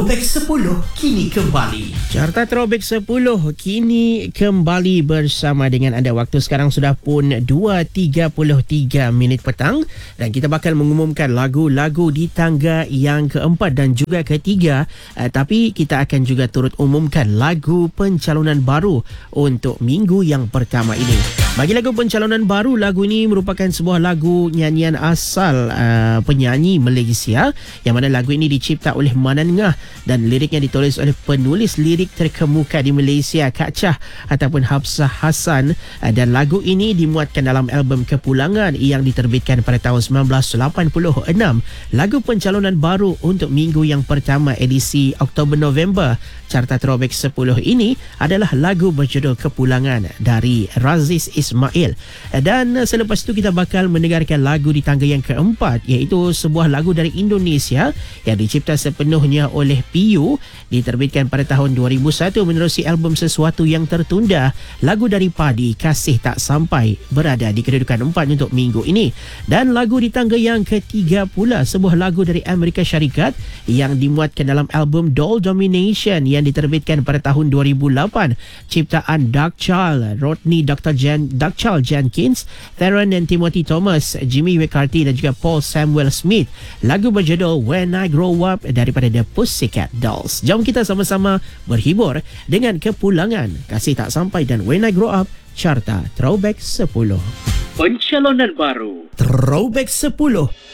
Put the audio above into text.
Throwback 10 kini kembali. Carta Throwback 10 kini kembali bersama dengan anda. Waktu sekarang sudah pun 2.33 minit petang dan kita bakal mengumumkan lagu-lagu di tangga yang keempat dan juga ketiga. Tapi kita akan juga turut umumkan lagu pencalonan baru untuk minggu yang pertama ini. Bagi lagu pencalonan baru, lagu ini merupakan sebuah lagu nyanyian asal penyanyi Malaysia, yang mana lagu ini dicipta oleh Manan Ngah dan liriknya ditulis oleh penulis lirik terkemuka di Malaysia, Kak Chah ataupun Hafsah Hassan, dan lagu ini dimuatkan dalam album Kepulangan yang diterbitkan pada tahun 1986. Lagu pencalonan baru untuk minggu yang pertama edisi Oktober-November Carta Throwback 10 ini adalah lagu berjudul Kepulangan dari Raziz Ismail. Dan selepas itu kita bakal mendengarkan lagu di tangga yang keempat, iaitu sebuah lagu dari Indonesia yang dicipta sepenuhnya oleh PU, diterbitkan pada tahun 2001 menerusi album Sesuatu Yang Tertunda. Lagu dari Padi, Kasih Tak Sampai, berada di kedudukan 4 untuk minggu ini. Dan lagu di tangga yang ketiga pula, sebuah lagu dari Amerika Syarikat yang dimuatkan dalam album Doll Domination yang diterbitkan pada tahun 2008, ciptaan Darkchild, Rodney Darkchild Jenkins, Theron dan Timothy Thomas, Jimmy McCarthy dan juga Paul Samuel Smith. Lagu berjudul When I Grow Up daripada The Pussycat Dolls. Jom kita sama-sama berhibur dengan Kepulangan, Kasih Tak Sampai dan When I Grow Up, Carta Throwback 10. Pencalonan baru Throwback 10.